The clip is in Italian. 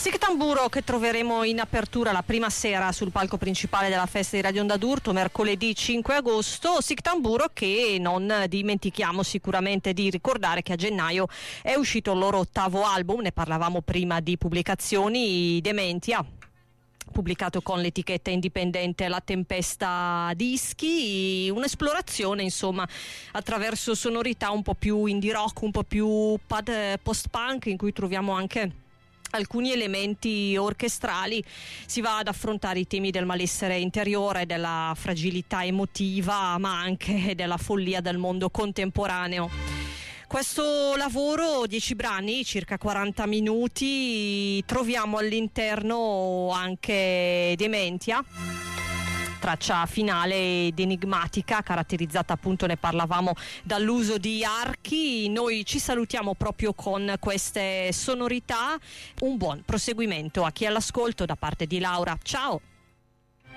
Sic Tamburo, che troveremo in apertura la prima sera sul palco principale della festa di Radio Onda d'Urto mercoledì 5 agosto. Sic Tamburo che non dimentichiamo sicuramente di ricordare che a gennaio è uscito il loro ottavo album, ne parlavamo prima di pubblicazioni, Dementia, pubblicato con l'etichetta indipendente La Tempesta Dischi, un'esplorazione insomma attraverso sonorità un po' più indie rock, un po' più post-punk, in cui troviamo anche alcuni elementi orchestrali. Si va ad affrontare i temi del malessere interiore, della fragilità emotiva, ma anche della follia del mondo contemporaneo. Questo lavoro, 10 brani, circa 40 minuti, troviamo all'interno anche Dementia, traccia finale ed enigmatica, caratterizzata appunto, ne parlavamo, dall'uso di archi. Noi ci salutiamo proprio con queste sonorità. Un buon proseguimento a chi è all'ascolto da parte di Laura. Ciao!